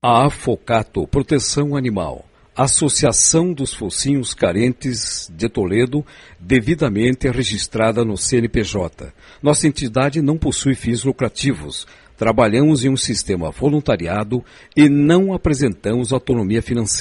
A Afocato Proteção Animal, Associação dos Focinhos Carentes de Toledo, devidamente registrada no CNPJ. Nossa entidade não possui fins lucrativos. Trabalhamos em um sistema voluntariado e não apresentamos autonomia financeira.